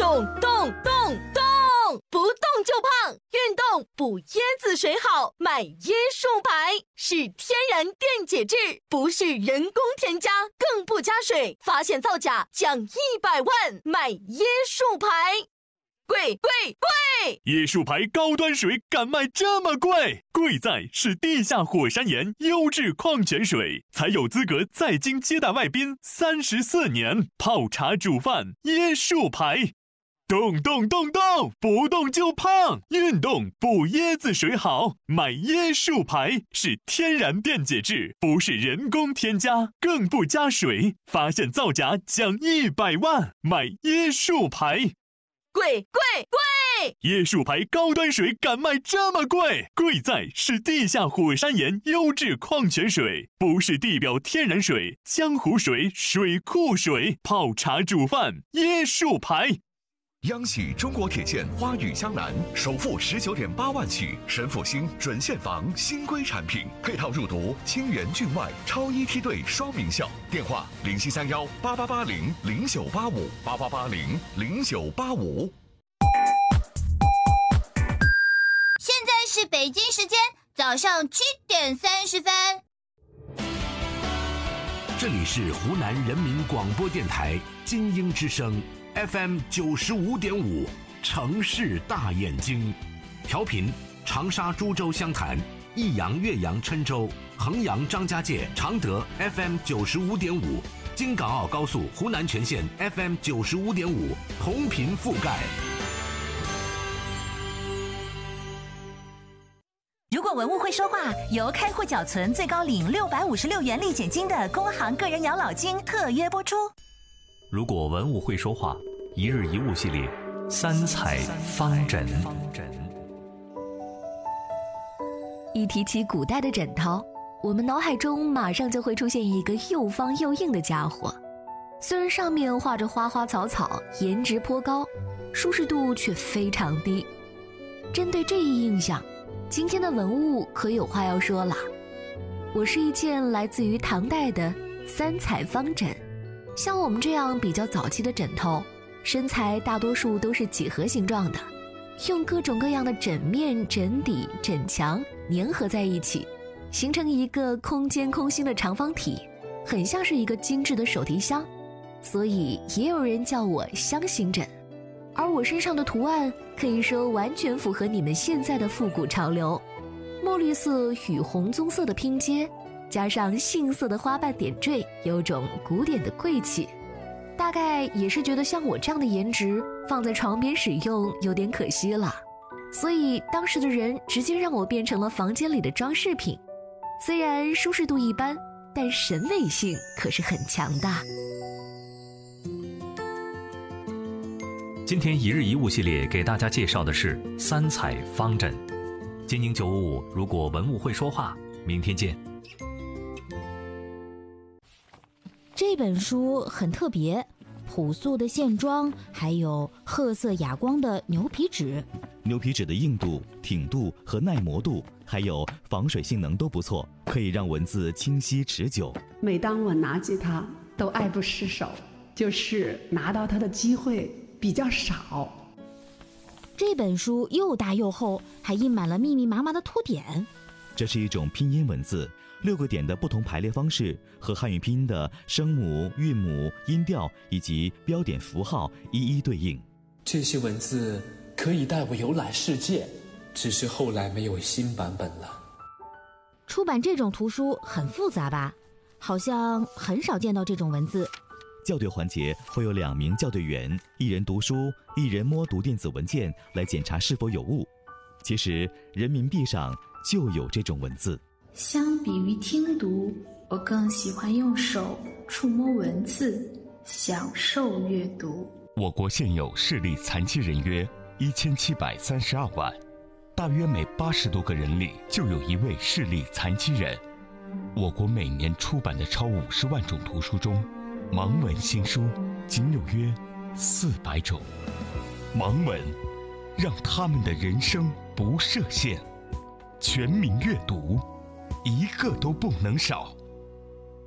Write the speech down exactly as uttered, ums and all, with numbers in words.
动动动动，不动就胖，运动补椰子水好，买椰树牌，是天然电解质，不是人工添加，更不加水，发现造假奖一百万，买椰树牌。贵贵贵！ 椰树牌高端水敢卖这么贵？贵在是地下火山岩优质矿泉水，才有资格在京接待外宾三十四年，泡茶煮饭椰树牌。动动动动，不动就胖，运动补椰子水好，买椰树牌，是天然电解质，不是人工添加，更不加水，发现造假奖一百万，买椰树牌。 贵贵贵！ 椰树牌高端水敢卖这么贵？贵在是地下火山岩优质矿泉水，不是地表天然水、江湖水、水库水，泡茶煮饭椰树牌。 央喜中国铁建花语江南首付十九点八万起，神复兴准现房新规产品，配套入读清源郡外超一梯队双名校。电话零七三幺八八八零零九八五八八八零零九八五。 现在是北京时间早上七点三十分。 这里是湖南人民广播电台精英之声。F M 九十五点五，城市大眼睛，调频长沙、株洲、湘潭、益阳、岳阳、郴州、衡阳、张家界、常德 F M 九十五点五，京港澳高速湖南全线 F M 九十五点五，同频覆盖。 如果文物会说话，由开户缴存最高领六百五十六元立减金的工行个人养老金特约播出。 如果文物会说话，一日一物系列，三彩方枕。 一提起古代的枕头，我们脑海中马上就会出现一个又方又硬的家伙，虽然上面画着花花草草，颜值颇高，舒适度却非常低。针对这一印象，今天的文物可有话要说了。我是一件来自于唐代的三彩方枕。像我们这样比较早期的枕头，身材大多数都是几何形状的，用各种各样的枕面、枕底、枕墙粘合在一起，形成一个空间空心的长方体，很像是一个精致的手提箱，所以也有人叫我箱型枕。而我身上的图案可以说完全符合你们现在的复古潮流，墨绿色与红棕色的拼接，加上杏色的花瓣点缀，有种古典的贵气。大概也是觉得像我这样的颜值放在床边使用有点可惜了，所以当时的人直接让我变成了房间里的装饰品。虽然舒适度一般，但审美性可是很强的。 今天一日一物系列给大家介绍的是三彩方枕。精英九五五，如果文物会说话，明天见。 这本书很特别，朴素的线装，还有褐色哑光的牛皮纸。 牛皮纸的硬度、挺度和耐磨度，还有防水性能都不错，可以让文字清晰持久。 每当我拿起它，都爱不释手，就是拿到它的机会比较少。 这本书又大又厚，还印满了密密麻麻的图点。 这是一种拼音文字，六个点的不同排列方式和汉语拼音的声母、韵母、音调以及标点符号一一对应。 这些文字可以带我游览世界，只是后来没有新版本了。 出版这种图书很复杂吧？好像很少见到这种文字。 校对环节会有两名校对员，一人读书，一人摸读电子文件来检查是否有误。其实人民币上就有这种文字。 相比于听读，我更喜欢用手触摸文字，享受阅读。 我国现有视力残疾人约一千七百三十二万，大约每八十多个人里就有一位视力残疾人。我国每年出版的超五十万种图书中，盲文新书仅有约四百种。盲文让他们的人生不设限，全民阅读，一个都不能少。